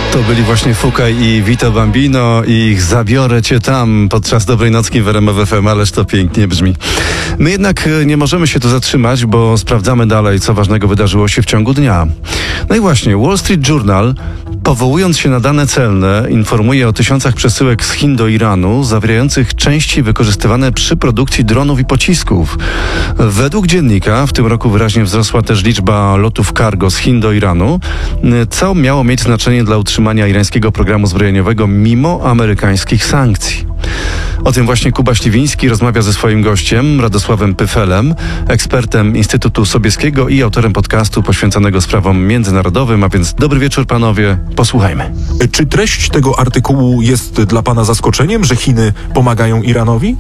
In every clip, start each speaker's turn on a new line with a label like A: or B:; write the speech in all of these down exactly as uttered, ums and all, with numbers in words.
A: To byli właśnie Fukaj i Vito Bambino i ich Zabiorę Cię Tam podczas Dobrej Nocki w R M F F M, ależ to pięknie brzmi. My jednak nie możemy się tu zatrzymać, bo sprawdzamy dalej, co ważnego wydarzyło się w ciągu dnia. No i właśnie, Wall Street Journal, powołując się na dane celne, informuje o tysiącach przesyłek z Chin do Iranu, zawierających części wykorzystywane przy produkcji dronów i pocisków. Według dziennika w tym roku wyraźnie wzrosła też liczba lotów cargo z Chin do Iranu, co miało mieć znaczenie dla utrzymania irańskiego programu zbrojeniowego mimo amerykańskich sankcji. O tym właśnie Kuba Śliwiński rozmawia ze swoim gościem, Radosławem Pyfelem, ekspertem Instytutu Sobieskiego i autorem podcastu poświęconego sprawom międzynarodowym. A więc dobry wieczór panowie, posłuchajmy.
B: Czy treść tego artykułu jest dla pana zaskoczeniem, że Chiny pomagają Iranowi?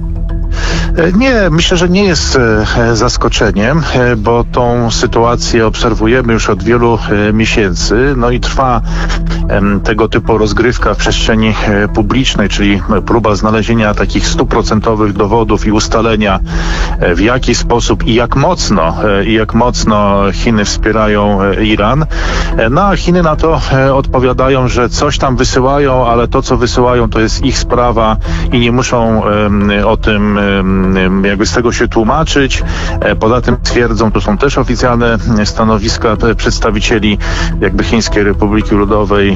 C: Nie, myślę, że nie jest zaskoczeniem, bo tą sytuację obserwujemy już od wielu miesięcy, no i trwa tego typu rozgrywka w przestrzeni publicznej, czyli próba znalezienia takich stuprocentowych dowodów i ustalenia, w jaki sposób i jak mocno, i jak mocno Chiny wspierają Iran. No a Chiny na to odpowiadają, że coś tam wysyłają, ale to, co wysyłają, to jest ich sprawa i nie muszą o tym jakby z tego się tłumaczyć. Poza tym twierdzą, to są też oficjalne stanowiska przedstawicieli jakby Chińskiej Republiki Ludowej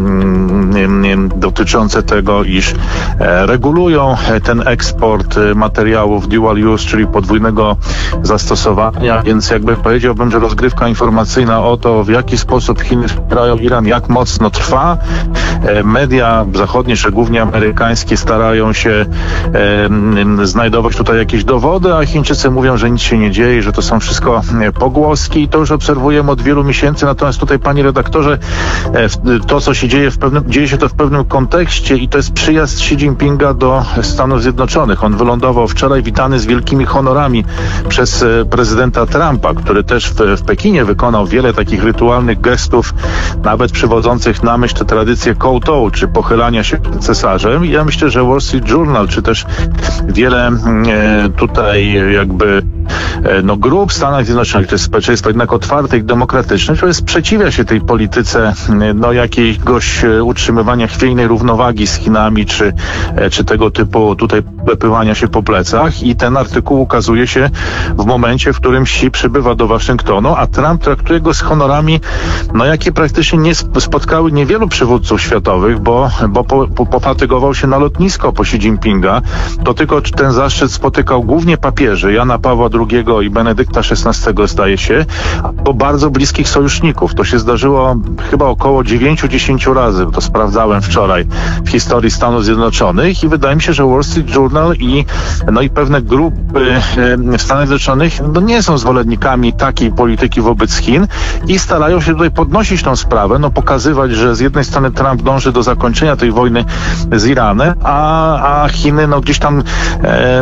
C: dotyczące tego, iż regulują ten eksport materiałów dual use, czyli podwójnego zastosowania, więc jakby powiedziałbym, że rozgrywka informacyjna o to, w jaki sposób Chiny wspierają Iran, jak mocno trwa. Media zachodnie, szczególnie głównie amerykańskie, starają się znajdować tutaj jakieś dowody, a Chińczycy mówią, że nic się nie dzieje, że to są wszystko pogłoski i to już obserwujemy od wielu miesięcy. Natomiast tutaj, panie redaktorze, to, co się dzieje w pewnym, dzieje się to w pewnym kontekście i to jest przyjazd Xi Jinpinga do Stanów Zjednoczonych. On wylądował wczoraj witany z wielkimi honorami przez prezydenta Trumpa, który też w, w Pekinie wykonał wiele takich rytualnych gestów, nawet przywodzących na myśl tę tradycję kowtow, czy pochylania się przed cesarzem. I ja myślę, że Wall Street Journal, czy też wiele e, tutaj jakby e, no grup w Stanach Zjednoczonych, to jest społeczeństwo jednak otwarte i demokratyczne, które sprzeciwia się tej polityce e, no jakiegoś e, utrzymywania chwiejnej równowagi z Chinami, czy, e, czy tego typu tutaj pepywania się po plecach. I ten artykuł ukazuje się w momencie, w którym Xi przybywa do Waszyngtonu, a Trump traktuje go z honorami, no jakie praktycznie nie spotkały niewielu przywódców światowych, bo, bo po, po, pofatygował się na lotnisko po Xi Jinpinga. To tylko ten zaszczyt spotykał głównie papieży, Jana Pawła drugiego i Benedykta szesnastego, zdaje się, bo bardzo bliskich sojuszników. To się zdarzyło chyba około dziewięć do dziesięciu razy, to sprawdzałem wczoraj, w historii Stanów Zjednoczonych i wydaje mi się, że Wall Street Journal i, no i pewne grupy w Stanach Zjednoczonych no nie są zwolennikami takiej polityki wobec Chin i starają się tutaj podnosić tą sprawę, no pokazywać, że z jednej strony Trump dąży do zakończenia tej wojny z Iranem, a, a Chiny no gdzieś tam e,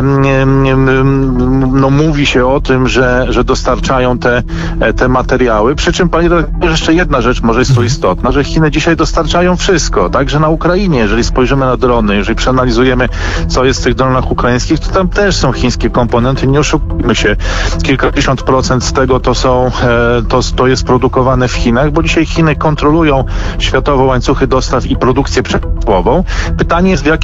C: no mówi się o tym, że, że dostarczają te, te materiały. Przy czym, panie redaktorze, jeszcze jedna rzecz może jest tu istotna, że Chiny dzisiaj dostarczają wszystko, także na Ukrainie, jeżeli spojrzymy na drony, jeżeli przeanalizujemy, co jest w tych dronach ukraińskich, to tam też są chińskie komponenty, nie oszukujmy się. Kilkadziesiąt procent z tego to są, to, to jest produkowane w Chinach, bo dzisiaj Chiny kontrolują światowe łańcuchy dostaw i produkcję przemysłową. Pytanie jest, w jaki